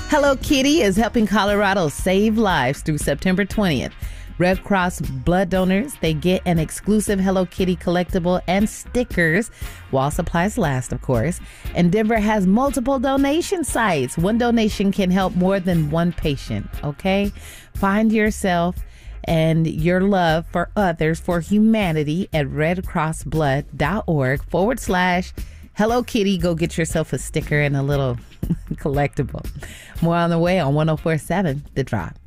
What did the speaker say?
Hello Kitty is helping Colorado save lives through September 20th. Red Cross blood donors, they get an exclusive Hello Kitty collectible and stickers while supplies last, of course. And Denver has multiple donation sites. One donation can help more than one patient, okay? Find yourself and your love for others, for humanity at redcrossblood.org/Hello Kitty. Go get yourself a sticker and a little collectible. More on the way on 104.7 The Drop.